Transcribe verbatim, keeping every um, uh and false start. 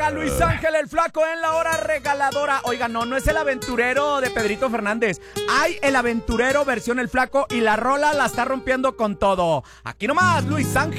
Llega Luis Ángel el Flaco en la hora regaladora. Oiga, no, no es el aventurero de Pedrito Fernández. Hay el aventurero versión el Flaco y la rola la está rompiendo con todo. Aquí nomás, Luis Ángel.